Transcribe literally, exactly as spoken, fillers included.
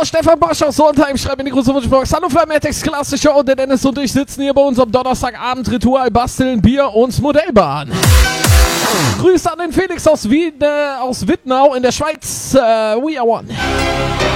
Stefan Bosch aus Sondheim schreibt in die große Wunschbox. Hallo Flametics, klassische und der Dennis und ich sitzen hier bei uns am Donnerstagabend. Ritual basteln, Bier und Modellbahn. Grüße an den Felix aus, Wien, äh, aus Wittnau in der Schweiz. Uh, we are one.